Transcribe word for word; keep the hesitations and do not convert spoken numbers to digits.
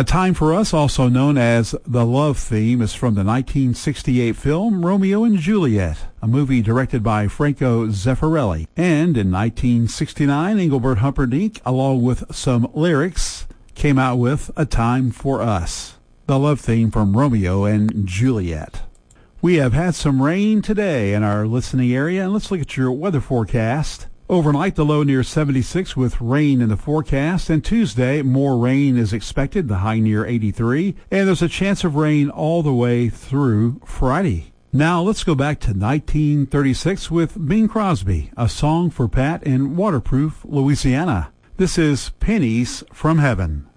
A Time for Us, also known as the Love Theme, is from the nineteen sixty-eight film Romeo and Juliet, a movie directed by Franco Zeffirelli. And in nineteen sixty-nine, Engelbert Humperdinck, along with some lyrics, came out with A Time for Us, the love theme from Romeo and Juliet. We have had some rain today in our listening area, and let's look at your weather forecast. Overnight, the low near seventy-six with rain in the forecast, and Tuesday, more rain is expected, the high near eighty-three, and there's a chance of rain all the way through Friday. Now, let's go back to nineteen thirty-six with Bing Crosby, a song for Pat in Waterproof, Louisiana. This is Pennies from Heaven.